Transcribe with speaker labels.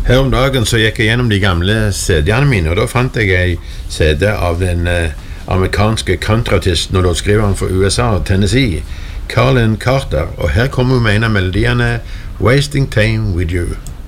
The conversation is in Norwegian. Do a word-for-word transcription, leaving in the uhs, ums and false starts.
Speaker 1: Her om dagen så gikk jeg gjennom de gamle C D-ene mine, og da fant jeg en C D av den eh, amerikanske countryartisten og låtskriveren fra U S A, Tennessee, Carlin Carter, og her kommer hun med en av melodiene «Wasting Time With You».